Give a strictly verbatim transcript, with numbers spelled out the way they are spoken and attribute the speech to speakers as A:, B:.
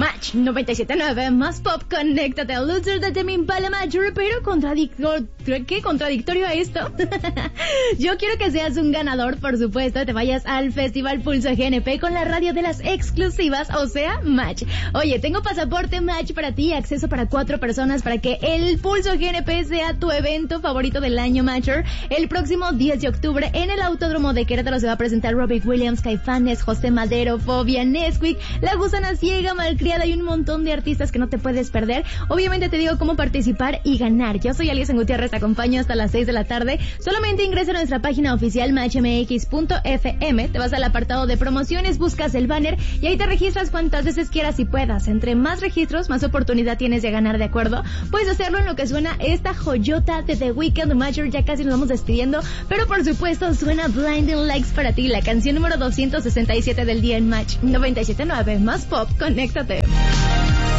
A: Match noventa y siete punto nueve, más pop, conéctate al loser de Tame Impala Match, pero contradictor, ¿qué contradictorio a esto? Yo quiero que seas un ganador, por supuesto, te vayas al Festival Pulso G N P con la radio de las exclusivas, o sea, Match. Oye, tengo pasaporte Match para ti, acceso para cuatro personas para que el Pulso G N P sea tu evento favorito del año, Matcher. El próximo diez de octubre en el Autódromo de Querétaro se va a presentar Robbie Williams, Caifanes, José Madero, Fobia, Nesquik, La Gusana Ciega, Malcriada y un montón de artistas que no te puedes perder. Obviamente te digo cómo participar y ganar. Yo soy Alicia Gutiérrez, te acompaño hasta las seis de la tarde. Solamente ingresa a nuestra página oficial match m x punto f m, te vas al apartado de promociones, buscas el banner y ahí te registras cuantas veces quieras y puedas. Entre más registros, más oportunidad tienes de ganar, ¿de acuerdo? Puedes hacerlo en lo que suena esta joyota de The Weeknd, Matcher. Ya casi nos vamos despidiendo, pero por supuesto suena Blinding Lights para ti, la canción número doscientos sesenta y siete del día en Match noventa y siete punto nueve, más pop, conéctate.